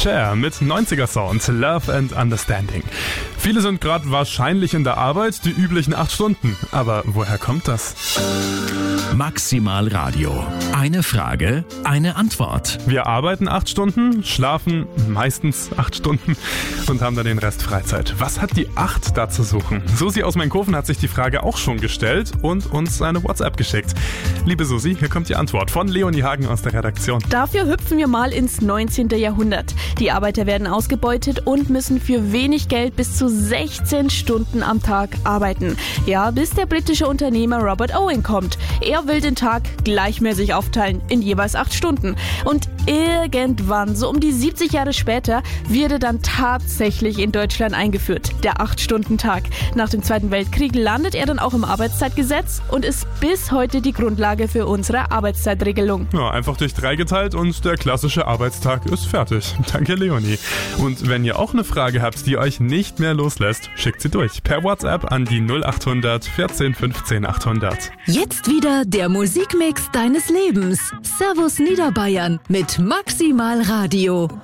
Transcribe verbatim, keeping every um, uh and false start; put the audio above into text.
Cher mit neunziger Sound, Love and Understanding. Viele sind gerade wahrscheinlich in der Arbeit, die üblichen acht Stunden. Aber woher kommt das? Maximal Radio. Eine Frage, eine Antwort. Wir arbeiten acht Stunden, schlafen meistens acht Stunden und haben dann den Rest Freizeit. Was hat die acht da zu suchen? Susi aus Mainkofen hat sich die Frage auch schon gestellt und uns eine WhatsApp geschickt. Liebe Susi, hier kommt die Antwort von Leonie Hagen aus der Redaktion. Dafür hüpfen wir mal ins neunzehnten Jahrhundert. Die Arbeiter werden ausgebeutet und müssen für wenig Geld bis zu sechzehn Stunden am Tag arbeiten. Ja, bis der britische Unternehmer Robert Owen kommt. Er will den Tag gleichmäßig aufteilen in jeweils acht Stunden. Und irgendwann, so um die siebzig Jahre später, wird er dann tatsächlich in Deutschland eingeführt. Der acht-Stunden-Tag. Nach dem Zweiten Weltkrieg landet er dann auch im Arbeitszeitgesetz und ist bis heute die Grundlage für unsere Arbeitszeitregelung. Ja, einfach durch drei geteilt und der klassische Arbeitstag ist fertig. Danke, Leonie. Und wenn ihr auch eine Frage habt, die euch nicht mehr loslässt, schickt sie durch per WhatsApp an die null acht hundert vierzehn fünfzehn achthundert. Jetzt wieder der Musikmix deines Lebens. Servus Niederbayern mit Maximal Radio.